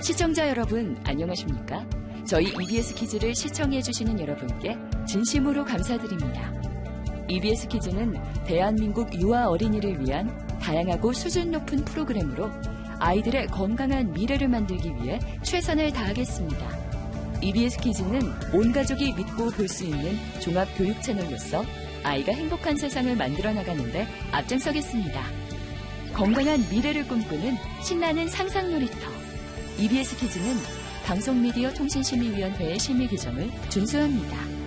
시청자 여러분, 안녕하십니까? 저희 EBS 퀴즈를 시청해주시는 여러분께 진심으로 감사드립니다. EBS 퀴즈는 대한민국 유아 어린이를 위한 다양하고 수준 높은 프로그램으로 아이들의 건강한 미래를 만들기 위해 최선을 다하겠습니다. EBS 퀴즈는 온 가족이 믿고 볼 수 있는 종합 교육 채널로서 아이가 행복한 세상을 만들어 나가는데 앞장서겠습니다. 건강한 미래를 꿈꾸는 신나는 상상 놀이터. EBS 퀴즈는 방송미디어 통신심의위원회의 심의 규정을 준수합니다.